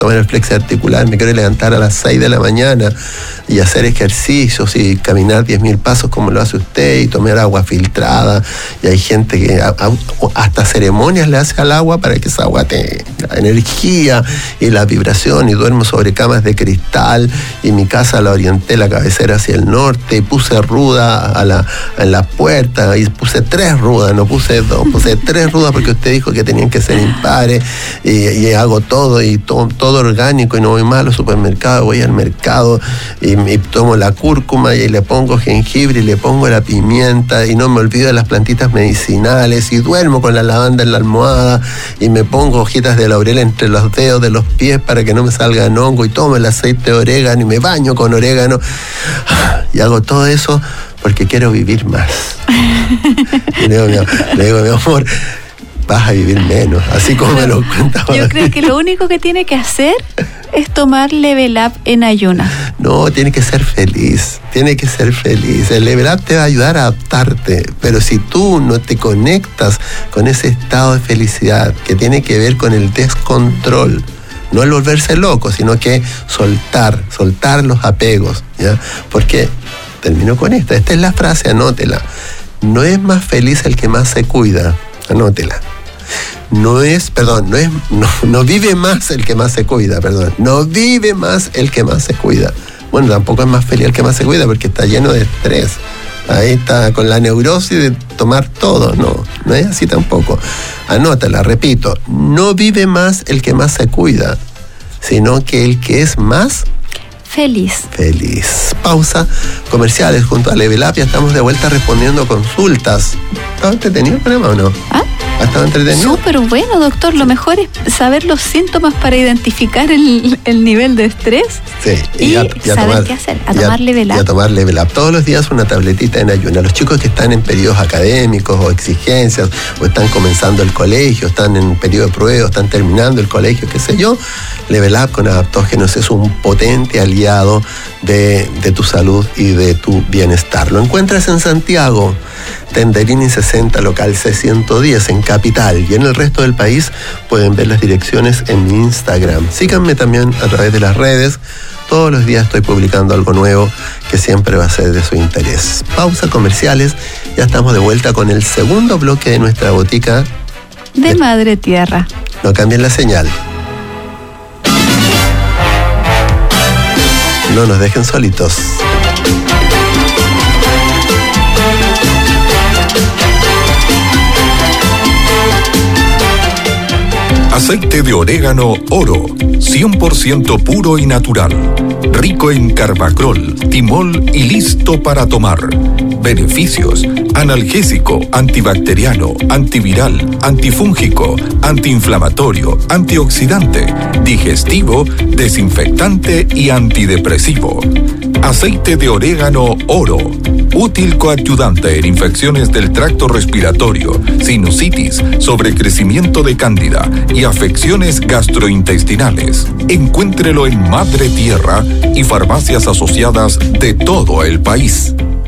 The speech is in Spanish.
tomar el flex articular, me quiero levantar a las 6 de la mañana y hacer ejercicios y caminar 10.000 pasos como lo hace usted y tomar agua filtrada. Y hay gente que hasta ceremonias le hace al agua para que esa agua tenga la energía y la vibración, y duermo sobre camas de cristal, y mi casa la orienté la cabecera hacia el norte, y puse ruda en la puerta, y puse 3 rudas, no puse 2, puse 3 rudas porque usted dijo que tenían que ser impares, y hago todo, y todo orgánico, y no voy más a los supermercados, voy al mercado y tomo la cúrcuma y le pongo jengibre y le pongo la pimienta, y no me olvido de las plantitas medicinales, y duermo con la lavanda en la almohada, y me pongo hojitas de laurel entre los dedos de los pies para que no me salgan hongo, y tomo el aceite de orégano y me baño con orégano, y hago todo eso porque quiero vivir más. Y le digo, mi amor, vas a vivir menos, así como me lo cuenta. Yo creo que lo único que tiene que hacer es tomar Level Up en ayunas. No, tiene que ser feliz, El Level Up te va a ayudar a adaptarte, pero si tú no te conectas con ese estado de felicidad que tiene que ver con el descontrol, no el volverse loco, sino que soltar los apegos, ¿ya? Porque, termino con esta es la frase, anótela: no es más feliz el que más se cuida, anótela. No vive más el que más se cuida, no vive más el que más se cuida. Bueno, tampoco es más feliz el que más se cuida porque está lleno de estrés. Ahí está con la neurosis de tomar todo, no es así tampoco. Anótala, repito, no vive más el que más se cuida, sino que el que es más feliz. Pausa, comerciales junto a Level Up, ya estamos de vuelta respondiendo consultas. ¿Estaba entretenido el programa o no? ¿Ha estado entretenido? Súper bueno, doctor. Lo mejor es saber los síntomas para identificar el nivel de estrés. Sí, y saber qué hacer, tomar Level Up. Y a tomar Level Up. Todos los días una tabletita en ayunas. Los chicos que están en periodos académicos o exigencias, o están comenzando el colegio, están en periodo de prueba, están terminando el colegio, qué sé yo, Level Up con adaptógenos es un potente aliado de tu salud y de tu bienestar. Lo encuentras en Santiago, Tenderini 60, local C110 en Capital, y en el resto del país pueden ver las direcciones en mi Instagram. Síganme también a través de las redes. Todos los días estoy publicando algo nuevo que siempre va a ser de su interés. Pausa, comerciales. Ya estamos de vuelta con el segundo bloque de nuestra botica de Madre Tierra. No cambien la señal. No nos dejen solitos. Aceite de orégano Oro, 100% puro y natural. Rico en carbacrol, timol y listo para tomar. Beneficios: analgésico, antibacteriano, antiviral, antifúngico, antiinflamatorio, antioxidante, digestivo, desinfectante y antidepresivo. Aceite de orégano Oro, útil coadyuvante en infecciones del tracto respiratorio, sinusitis, sobrecrecimiento de cándida y afecciones gastrointestinales. Encuéntrelo en Madre Tierra y farmacias asociadas de todo el país.